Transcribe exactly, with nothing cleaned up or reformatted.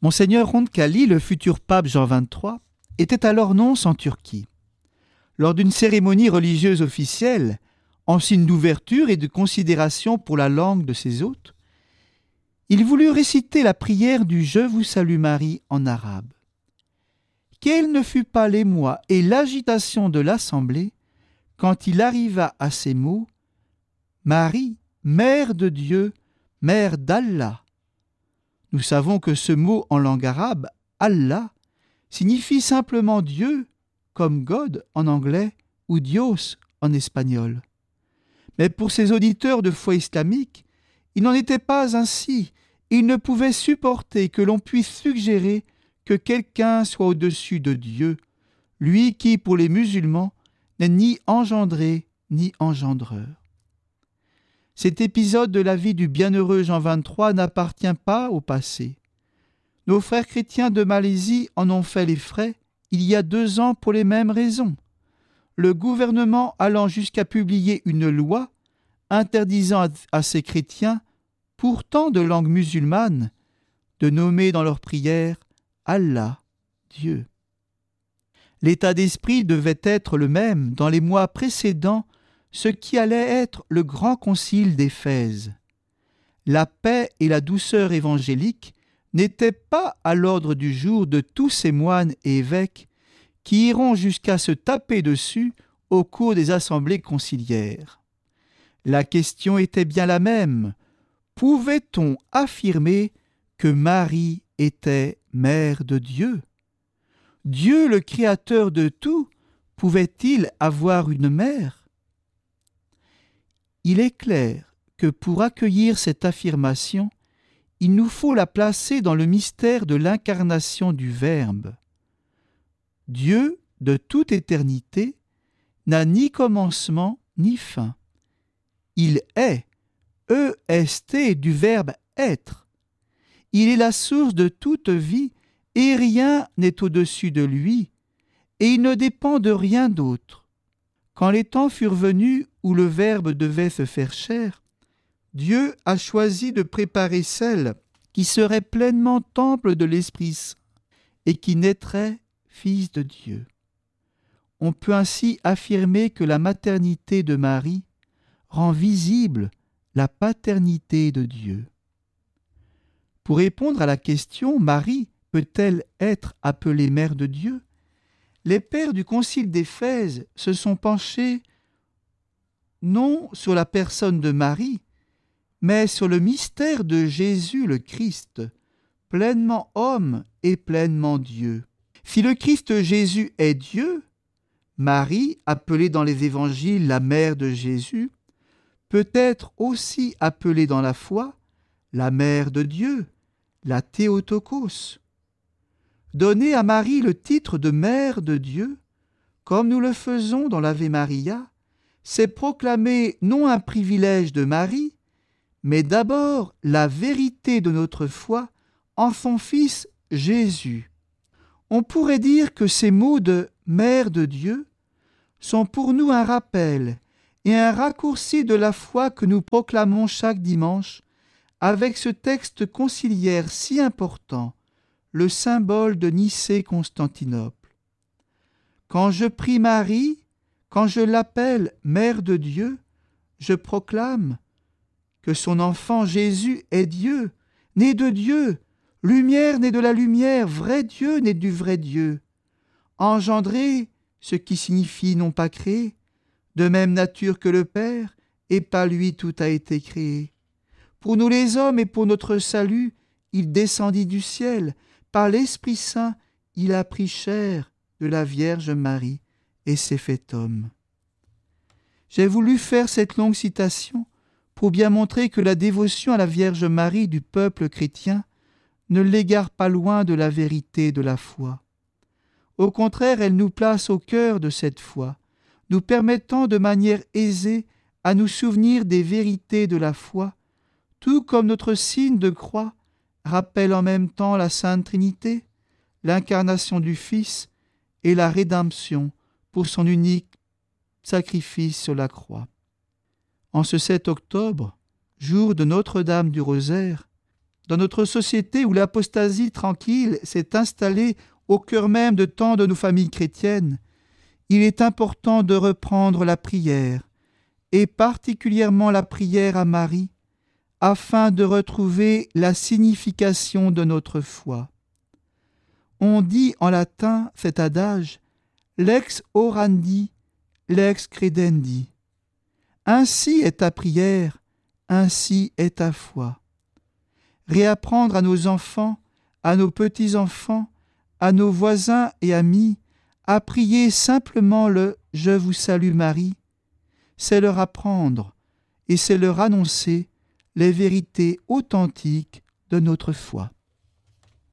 Monseigneur Roncalli, le futur pape Jean vingt-trois, était alors nonce en Turquie. Lors d'une cérémonie religieuse officielle, en signe d'ouverture et de considération pour la langue de ses hôtes, il voulut réciter la prière du « Je vous salue Marie » en arabe. Quel ne fut pas l'émoi et l'agitation de l'assemblée quand il arriva à ces mots « Marie, Mère de Dieu, Mère d'Allah ». Nous savons que ce mot en langue arabe, Allah, signifie simplement Dieu, comme God en anglais ou Dios en espagnol. Mais pour ces auditeurs de foi islamique, il n'en était pas ainsi. Ils ne pouvaient supporter que l'on puisse suggérer que quelqu'un soit au-dessus de Dieu, lui qui, pour les musulmans, n'est ni engendré ni engendreur. Cet épisode de la vie du bienheureux Jean vingt-trois n'appartient pas au passé. Nos frères chrétiens de Malaisie en ont fait les frais il y a deux ans pour les mêmes raisons. Le gouvernement allant jusqu'à publier une loi interdisant à, à ces chrétiens, pourtant de langue musulmane, de nommer dans leurs prières Allah, Dieu. L'état d'esprit devait être le même dans les mois précédant ce qui allait être le grand concile d'Éphèse. La paix et la douceur évangélique n'étaient pas à l'ordre du jour de tous ces moines et évêques qui iront jusqu'à se taper dessus au cours des assemblées conciliaires. La question était bien la même. Pouvait-on affirmer que Marie était mère de Dieu ? Dieu, le créateur de tout, pouvait-il avoir une mère ? Il est clair que pour accueillir cette affirmation, il nous faut la placer dans le mystère de l'incarnation du Verbe. Dieu, de toute éternité, n'a ni commencement ni fin. Il est, E S T du verbe être. Il est la source de toute vie et rien n'est au-dessus de lui, et il ne dépend de rien d'autre. Quand les temps furent venus où le Verbe devait se faire chair, Dieu a choisi de préparer celle qui serait pleinement temple de l'Esprit Saint et qui naîtrait fils de Dieu. On peut ainsi affirmer que la maternité de Marie rend visible la paternité de Dieu. Pour répondre à la question « Marie peut-elle être appelée mère de Dieu ?», les pères du concile d'Éphèse se sont penchés non sur la personne de Marie, mais sur le mystère de Jésus le Christ, pleinement homme et pleinement Dieu. Si le Christ Jésus est Dieu, Marie, appelée dans les évangiles la mère de Jésus, peut être aussi appelée dans la foi la mère de Dieu, la Théotokos. Donner à Marie le titre de mère de Dieu, comme nous le faisons dans l'Ave Maria, c'est proclamer non un privilège de Marie, mais d'abord la vérité de notre foi en son Fils Jésus. On pourrait dire que ces mots de « Mère de Dieu » sont pour nous un rappel et un raccourci de la foi que nous proclamons chaque dimanche avec ce texte conciliaire si important, le symbole de Nicée-Constantinople. Quand je prie Marie, quand je l'appelle Mère de Dieu, je proclame que son enfant Jésus est Dieu, né de Dieu, lumière né de la lumière, vrai Dieu né du vrai Dieu, engendré, ce qui signifie non pas créé, de même nature que le Père, et par lui tout a été créé. Pour nous les hommes et pour notre salut, il descendit du ciel, par l'Esprit Saint, il a pris chair de la Vierge Marie et s'est fait homme. J'ai voulu faire cette longue citation pour bien montrer que la dévotion à la Vierge Marie du peuple chrétien ne l'égare pas loin de la vérité de la foi. Au contraire, elle nous place au cœur de cette foi, nous permettant de manière aisée à nous souvenir des vérités de la foi, tout comme notre signe de croix rappelle en même temps la Sainte Trinité, l'incarnation du Fils et la rédemption pour son unique sacrifice sur la croix. En ce sept octobre, jour de Notre-Dame du Rosaire, dans notre société où l'apostasie tranquille s'est installée au cœur même de tant de nos familles chrétiennes, il est important de reprendre la prière, et particulièrement la prière à Marie, afin de retrouver la signification de notre foi. On dit en latin cet adage « lex orandi, lex credendi ». Ainsi est ta prière, ainsi est ta foi. Réapprendre à nos enfants, à nos petits-enfants, à nos voisins et amis, à prier simplement le « Je vous salue Marie », c'est leur apprendre et c'est leur annoncer les vérités authentiques de notre foi.